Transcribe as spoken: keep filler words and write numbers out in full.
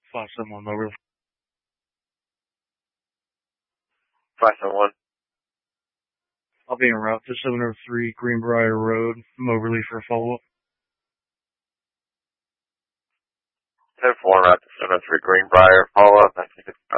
five seven one Moberly. five seven one. I'll be en route to seven oh three Greenbrier Road, Moberly for a follow-up. ten four, route to seven oh three Greenbrier, follow-up. I think it's